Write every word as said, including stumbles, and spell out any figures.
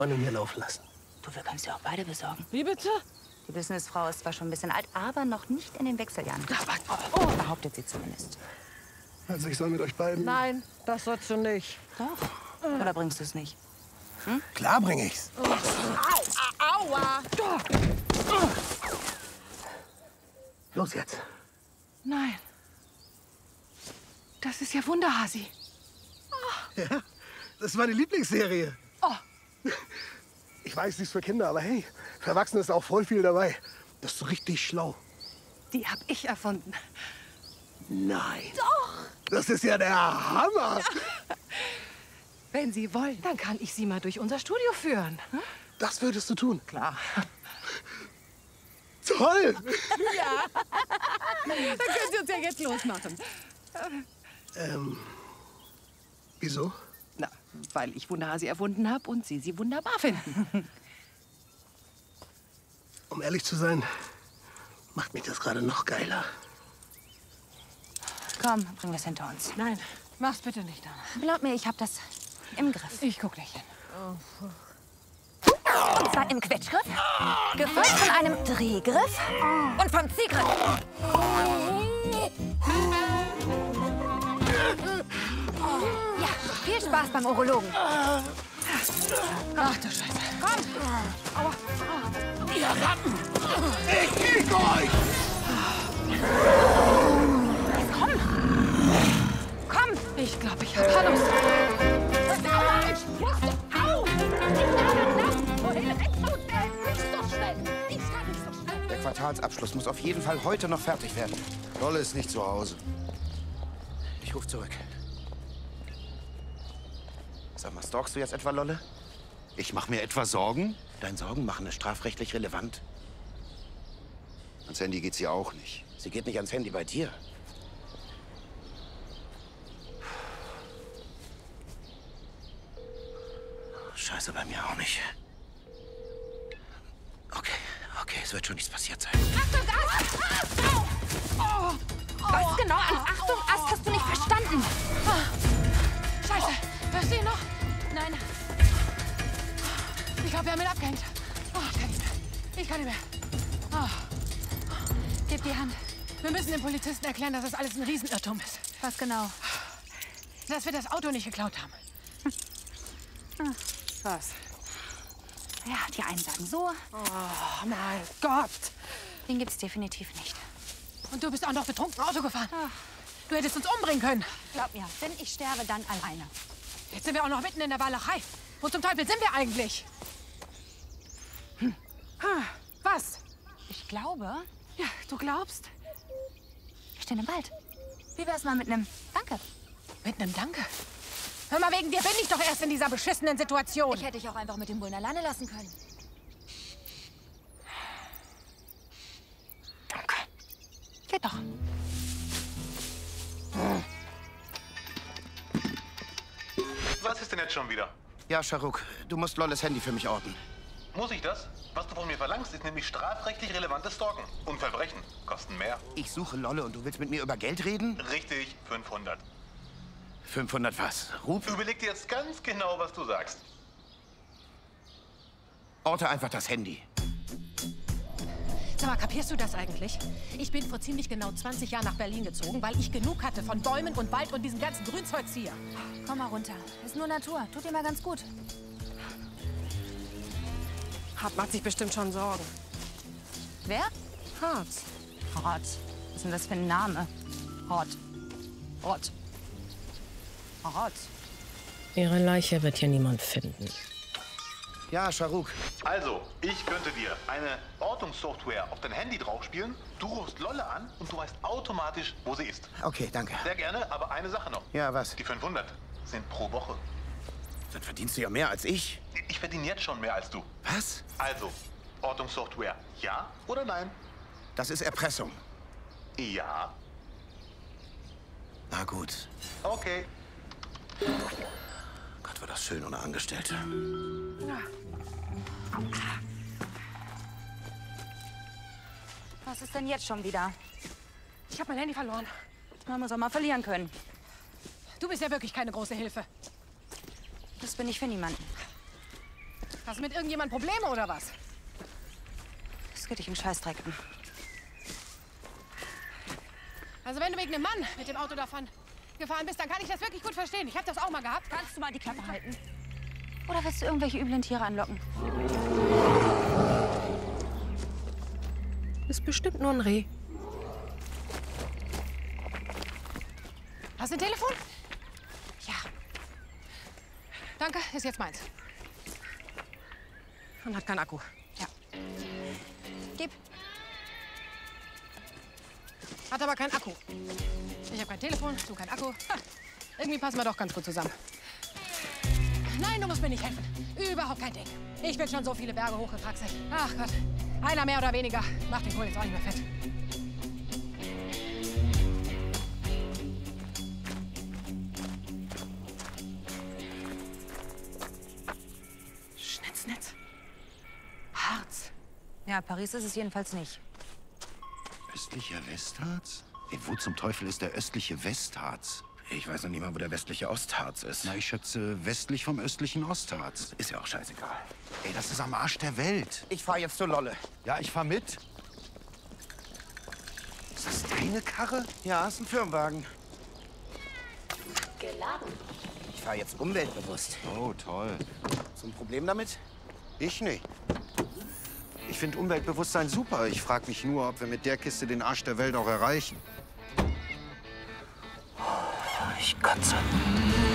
mir laufen lassen. Du, wir können es ja auch beide besorgen. Wie bitte? Die Businessfrau ist zwar schon ein bisschen alt, aber noch nicht in den Wechseljahren. Oh. Behauptet sie zumindest. Also ich soll mit euch beiden... Nein, das sollst du nicht. Doch. Oder bringst du es nicht? Hm? Klar bring ich's. Au, au, aua. Los jetzt. Nein. Das ist ja Wunderhasi. Ja, das ist meine Lieblingsserie. Oh. Ich weiß, sie ist für Kinder, aber hey, für Erwachsene ist auch voll viel dabei. Das ist so richtig schlau. Die hab ich erfunden. Nein. Doch. Das ist ja der Hammer. Ja. Wenn Sie wollen, dann kann ich Sie mal durch unser Studio führen. Hm? Das würdest du tun. Klar. Toll. Ja. Dann können Sie uns ja jetzt losmachen. Ähm, wieso? Na, weil ich Wunderhasi erfunden habe und Sie sie wunderbar finden. Um ehrlich zu sein, macht mich das gerade noch geiler. Komm, bringen wir es hinter uns. Nein, mach's bitte nicht, Anna. Glaub mir, ich hab das im Griff. Ich guck nicht hin. Und zwar im Quetschgriff, gefolgt von einem Drehgriff und vom Ziehgriff. Ja, viel Spaß beim Urologen. Ach du Scheiße. Komm! Aua. Ihr Ratten! Ich krieg euch! Komm! Komm! Ich glaube, ich habe Hallo. Aua! Au! Wohin rennst du denn? Nicht so schnell! Ich kann nicht so schnell! Der Quartalsabschluss muss auf jeden Fall heute noch fertig werden. Lolle ist nicht zu Hause. Ich rufe zurück. Sag mal, stalkst du jetzt etwa Lolle? Ich mache mir etwa Sorgen? Deine Sorgen machen es strafrechtlich relevant. Ans Handy geht sie auch nicht. Sie geht nicht ans Handy bei dir. Scheiße, bei mir auch nicht. Okay, okay, es wird schon nichts passiert sein. Achtung, Ast! Oh. Was genau an Achtung, Ast hast du nicht verstanden? Scheiße, hörst du ihn noch? Nein. Ich glaube, wir haben ihn abgehängt. Oh, ich kann nicht mehr. Ich kann nicht mehr. Oh. Gib die Hand. Wir müssen den Polizisten erklären, dass das alles ein Riesenirrtum ist. Was genau? Dass wir das Auto nicht geklaut haben. Hm. Was? Ja, die einen sagen so. Oh, mein Gott. Den gibt's definitiv nicht. Und du bist auch noch betrunken Auto gefahren. Ach. Du hättest uns umbringen können. Glaub mir, wenn ich sterbe, dann alleine. Jetzt sind wir auch noch mitten in der Walachei. Wo zum Teufel sind wir eigentlich? Hm. Was? Ich glaube, Ja, du glaubst? wir stehen im Wald. Wie wär's mal mit einem Danke? Mit einem Danke? Hör mal, wegen dir bin ich doch erst in dieser beschissenen Situation. Ich hätte dich auch einfach mit dem Bullen alleine lassen können. Danke. Geht doch. Was ist denn jetzt schon wieder? Ja, Sharuk, du musst Lolles Handy für mich orten. Muss ich das? Was du von mir verlangst, ist nämlich strafrechtlich relevantes Stalken. Und Verbrechen kosten mehr. Ich suche Lolle und du willst mit mir über Geld reden? Richtig, fünfhundert. fünfhundert was? Ruf? Überleg dir jetzt ganz genau, was du sagst. Orte einfach das Handy. Sag mal, kapierst du das eigentlich? Ich bin vor ziemlich genau zwanzig Jahren nach Berlin gezogen, weil ich genug hatte von Bäumen und Wald und diesem ganzen Grünzeugs hier. Komm mal runter. Ist nur Natur. Tut dir mal ganz gut. Hart macht sich bestimmt schon Sorgen. Wer? Hart. Hort. Was ist denn das für ein Name? Hort. Hort. Hort. Ihre Leiche wird hier niemand finden. Ja, Sharuk. Also, ich könnte dir eine Ortungssoftware auf dein Handy draufspielen, du rufst Lolle an und du weißt automatisch, wo sie ist. Okay, danke. Sehr gerne, aber eine Sache noch. Ja, was? Die fünfhundert sind pro Woche. Dann verdienst du ja mehr als ich. Ich verdiene jetzt schon mehr als du. Was? Also, Ortungssoftware, ja oder nein? Das ist Erpressung. Ja. Na gut. Okay. Gott, war das schön ohne Angestellte. Was ist denn jetzt schon wieder? Ich habe mein Handy verloren. Man muss auch mal verlieren können. Du bist ja wirklich keine große Hilfe. Das bin ich für niemanden. Hast du mit irgendjemandem Probleme oder was? Das geht dich in Scheißdreck an. Also wenn du wegen einem Mann mit dem Auto davon gefahren bist, dann kann ich das wirklich gut verstehen. Ich habe das auch mal gehabt. Kannst du mal die Klappe halten? Oder willst du irgendwelche üblen Tiere anlocken? Ist bestimmt nur ein Reh. Hast du ein Telefon? Ja. Danke, ist jetzt meins. Und hat keinen Akku. Ja. Gib. Hat aber keinen Akku. Ich habe kein Telefon, du kein Akku. Ha, irgendwie passen wir doch ganz gut zusammen. Nein, du musst mir nicht helfen. Überhaupt kein Ding. Ich bin schon so viele Berge hochgekraxelt. Ach Gott. Einer mehr oder weniger macht den Kohl jetzt auch nicht mehr fett. Schnitznetz. Harz. Ja, Paris ist es jedenfalls nicht. Östlicher Westharz? Ey, wo zum Teufel ist der östliche Westharz? Ich weiß noch nicht mal, wo der westliche Ostharz ist. Na, ich schätze westlich vom östlichen Ostharz. Ist ja auch scheißegal. Ey, das ist am Arsch der Welt. Ich fahr jetzt zur Lolle. Ja, ich fahr mit. Ist das deine Karre? Ja, ist ein Firmenwagen. Geladen. Ich fahr jetzt umweltbewusst. Oh, toll. So ein Problem damit? Ich nicht. Ich finde Umweltbewusstsein super. Ich frage mich nur, ob wir mit der Kiste den Arsch der Welt auch erreichen. Ich kotze.